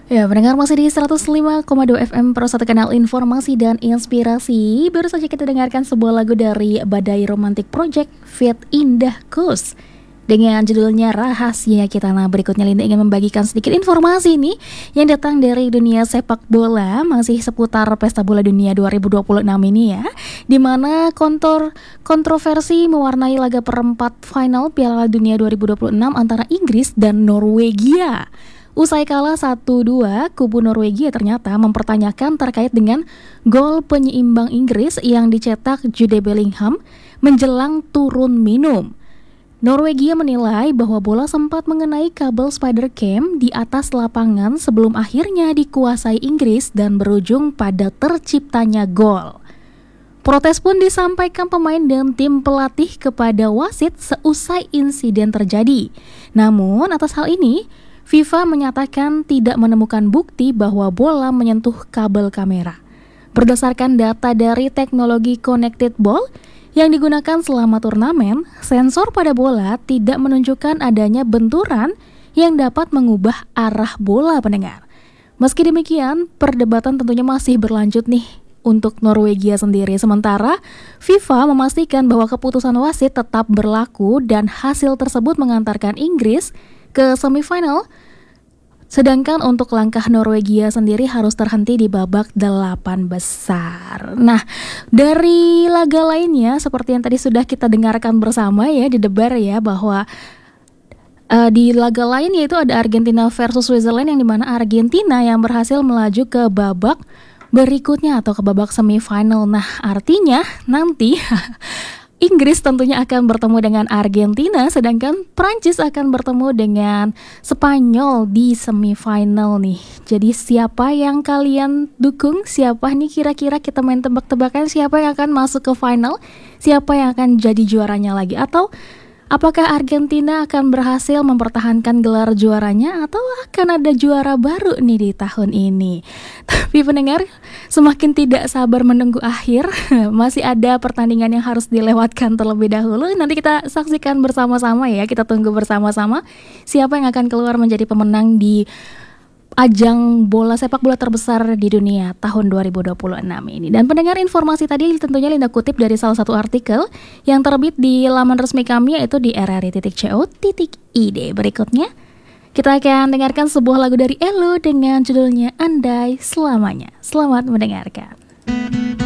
Ya, pendengar masih di 105,2 FM Pro 1 Kanal Informasi dan Inspirasi. Baru saja kita dengarkan sebuah lagu dari Badai Romantic Project Fit Indah Kus dengan judulnya Rahasia Kita. Nah, berikutnya Linda ingin membagikan sedikit informasi nih yang datang dari dunia sepak bola, masih seputar Pesta Bola Dunia 2026 ini ya, di mana kontroversi mewarnai laga perempat final Piala Dunia 2026 antara Inggris dan Norwegia. Usai kalah 1-2, kubu Norwegia ternyata mempertanyakan terkait dengan gol penyeimbang Inggris yang dicetak Jude Bellingham menjelang turun minum. Norwegia menilai bahwa bola sempat mengenai kabel spider cam di atas lapangan sebelum akhirnya dikuasai Inggris dan berujung pada terciptanya gol. Protes pun disampaikan pemain dan tim pelatih kepada wasit seusai insiden terjadi. Namun atas hal ini, FIFA menyatakan tidak menemukan bukti bahwa bola menyentuh kabel kamera. Berdasarkan data dari teknologi Connected Ball yang digunakan selama turnamen, sensor pada bola tidak menunjukkan adanya benturan yang dapat mengubah arah bola, pendengar. Meski demikian, perdebatan tentunya masih berlanjut nih untuk Norwegia sendiri. Sementara FIFA memastikan bahwa keputusan wasit tetap berlaku dan hasil tersebut mengantarkan Inggris ke semifinal, sedangkan untuk langkah Norwegia sendiri harus terhenti di babak 8 besar. Nah, dari laga lainnya seperti yang tadi sudah kita dengarkan bersama ya di debar ya, bahwa di laga lain yaitu ada Argentina versus Switzerland, yang dimana Argentina yang berhasil melaju ke babak berikutnya atau ke babak semifinal. Nah, artinya nanti Inggris tentunya akan bertemu dengan Argentina, sedangkan Prancis akan bertemu dengan Spanyol di semifinal nih. Jadi siapa yang kalian dukung? Siapa nih kira-kira, kita main tebak-tebakan siapa yang akan masuk ke final? Siapa yang akan jadi juaranya lagi? Atau apakah Argentina akan berhasil mempertahankan gelar juaranya atau akan ada juara baru nih di tahun ini? Tapi pendengar, semakin tidak sabar menunggu akhir. Masih ada pertandingan yang harus dilewatkan terlebih dahulu. Nanti kita saksikan bersama-sama ya, kita tunggu bersama-sama siapa yang akan keluar menjadi pemenang di ajang sepak bola terbesar di dunia tahun 2026 ini. Dan pendengar, informasi tadi tentunya Linda kutip dari salah satu artikel yang terbit di laman resmi kami, yaitu di rri.co.id. Berikutnya kita akan dengarkan sebuah lagu dari Elo dengan judulnya Andai Selamanya. Selamat mendengarkan.